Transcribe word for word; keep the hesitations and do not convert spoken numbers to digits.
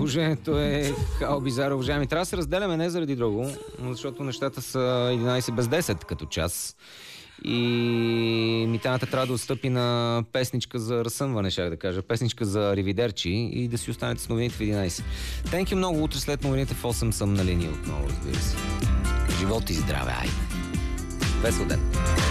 Положението е хао бизаро, уважаеми. Трябва да се разделяме не заради друго, защото нещата са единайсет без десет като час. И Митаната трябва да отстъпи на песничка за разсъмване, ще да кажа. Песничка за ривидерчи и да си останете с новините в единайсет. Тенки много, утре след новините в осем съм на линия отново, разбира се. Живот и здраве, айде. Весел ден.